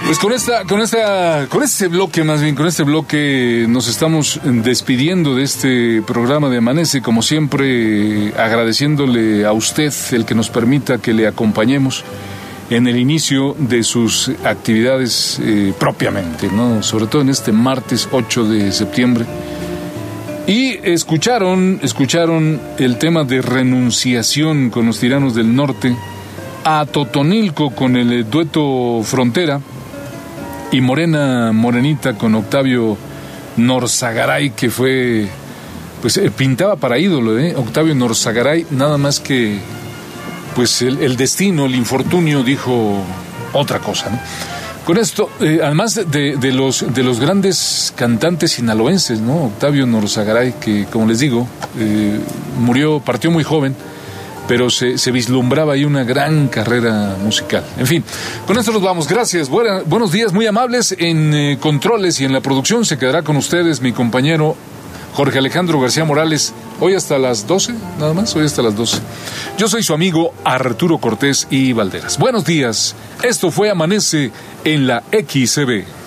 Pues con este bloque, más bien, con este bloque nos estamos despidiendo de este programa de Amanece, como siempre, agradeciéndole a usted el que nos permita que le acompañemos en el inicio de sus actividades propiamente, ¿no? Sobre todo en este martes 8 de septiembre. Y escucharon el tema de Renunciación con los Tiranos del Norte, a Totonilco con el dueto Frontera, y Morena Morenita con Octavio Norzagaray, que fue, pues pintaba para ídolo, Octavio Norzagaray, nada más que pues el destino, el infortunio dijo otra cosa, ¿no? Con esto, además de los grandes cantantes sinaloenses, ¿no? Octavio Norzagaray, que como les digo, partió muy joven, pero se vislumbraba ahí una gran carrera musical. En fin, con esto nos vamos. Gracias, buenos días, muy amables. En controles y en la producción se quedará con ustedes mi compañero Jorge Alejandro García Morales, hoy hasta las 12, nada más, hoy hasta las 12. Yo soy su amigo Arturo Cortés y Valderas. Buenos días, esto fue Amanece en la XCB.